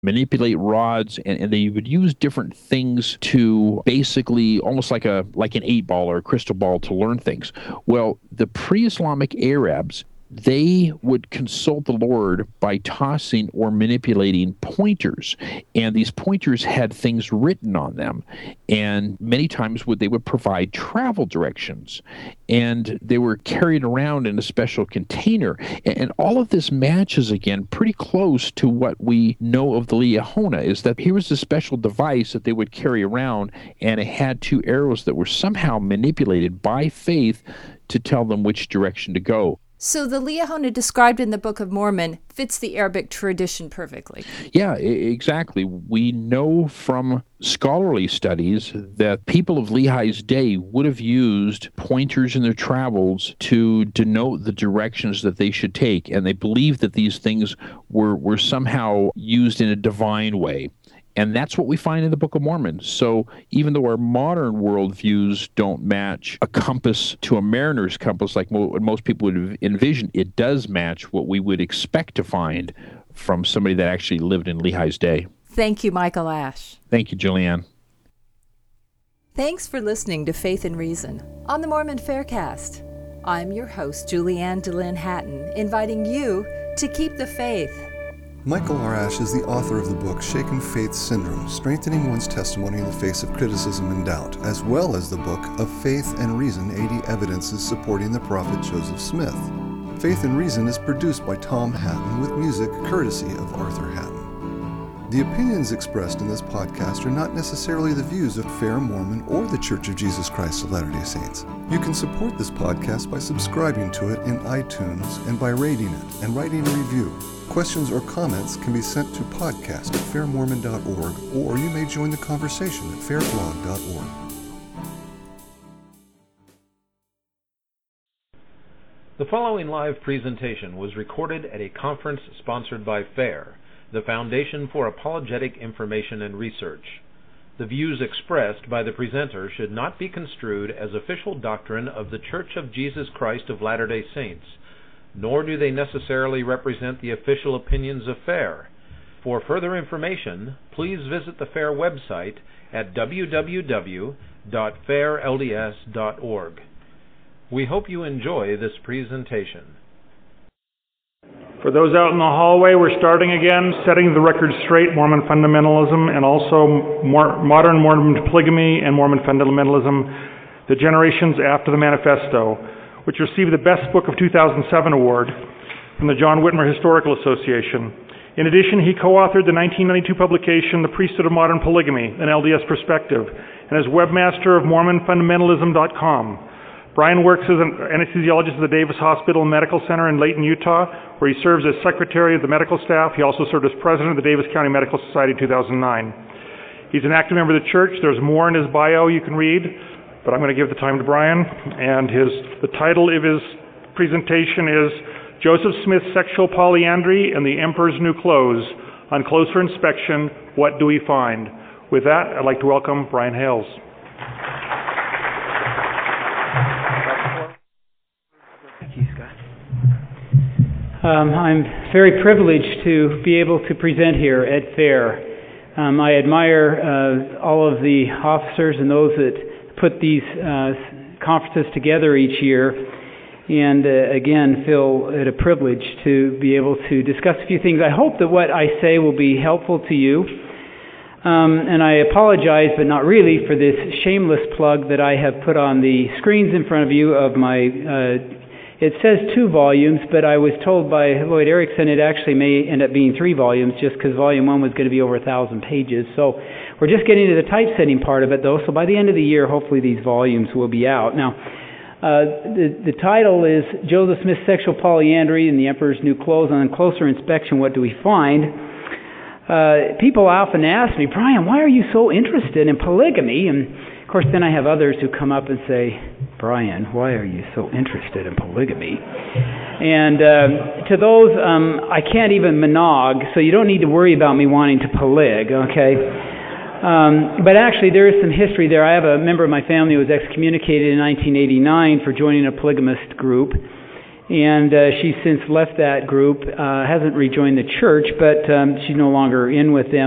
manipulate rods, and they would use different things to basically almost like an 8-ball or a crystal ball to learn things. Well, the pre-Islamic Arabs, they would consult the Lord by tossing or manipulating pointers, and these pointers had things written on them, and many times they would provide travel directions, and they were carried around in a special container, and all of this matches again pretty close to what we know of the Liahona, is that here was a special device that they would carry around, and it had 2 arrows that were somehow manipulated by faith to tell them which direction to go. So the Liahona described in the Book of Mormon fits the Arabic tradition perfectly. Yeah, exactly. We know from scholarly studies that people of Lehi's day would have used pointers in their travels to denote the directions that they should take, and they believed that these things were somehow used in a divine way. And that's what we find in the Book of Mormon. So even though our modern worldviews don't match a compass to a mariner's compass like what most people would envision, it does match what we would expect to find from somebody that actually lived in Lehi's day. Thank you, Michael Ash. Thank you, Julianne. Thanks for listening to Faith and Reason on the Mormon Faircast. I'm your host, Julianne DeLynn Hatton, inviting you to keep the faith. Michael R. Ash is the author of the book Shaken Faith Syndrome, Strengthening One's Testimony in the Face of Criticism and Doubt, as well as the book Of Faith and Reason, 80 Evidences Supporting the Prophet Joseph Smith. Faith and Reason is produced by Tom Hatton with music courtesy of Arthur Hatton. The opinions expressed in this podcast are not necessarily the views of Fair Mormon or the Church of Jesus Christ of Latter-day Saints. You can support this podcast by subscribing to it in iTunes and by rating it and writing a review. Questions or comments can be sent to podcast@fairmormon.org, or you may join the conversation at fairblog.org. The following live presentation was recorded at a conference sponsored by FAIR, the Foundation for Apologetic Information and Research. The views expressed by the presenter should not be construed as official doctrine of the Church of Jesus Christ of Latter-day Saints, nor do they necessarily represent the official opinions of FAIR. For further information, please visit the FAIR website at www.fairlds.org. We hope you enjoy this presentation. For those out in the hallway, we're starting again, setting the record straight, Mormon fundamentalism, and also modern Mormon polygamy and Mormon fundamentalism, the generations after the Manifesto, which received the Best Book of 2007 award from the John Whitmer Historical Association. In addition, he co-authored the 1992 publication, The Priesthood of Modern Polygamy, an LDS Perspective, and is webmaster of MormonFundamentalism.com. Brian works as an anesthesiologist at the Davis Hospital and Medical Center in Layton, Utah, where he serves as secretary of the medical staff. He also served as president of the Davis County Medical Society in 2009. He's an active member of the church. There's more in his bio you can read, but I'm going to give the time to Brian, and the title of his presentation is Joseph Smith's Sexual Polyandry and the Emperor's New Clothes. On closer inspection, what do we find? With that, I'd like to welcome Brian Hales. Thank you, Scott. I'm very privileged to be able to present here at FAIR. I admire all of the officers and those that put these conferences together each year, and again feel it a privilege to be able to discuss a few things. I hope that what I say will be helpful to you, and I apologize, but not really, for this shameless plug that I have put on the screens in front of you of my it says 2 volumes, but I was told by Lloyd Erickson it actually may end up being 3 volumes, just because volume 1 was going to be over 1,000 pages. So we're just getting to the typesetting part of it, though. So by the end of the year, hopefully these volumes will be out. Now, the title is Joseph Smith's Sexual Polyandry and the Emperor's New Clothes. On closer inspection, what do we find? People often ask me, Brian, why are you so interested in polygamy? And of course, then I have others who come up and say, Brian, why are you so interested in polygamy? And to those, I can't even monog, so you don't need to worry about me wanting to polyg, okay? But actually, there is some history there. I have a member of my family who was excommunicated in 1989 for joining a polygamist group. and she's since left that group, hasn't rejoined the church, but she's no longer in with them.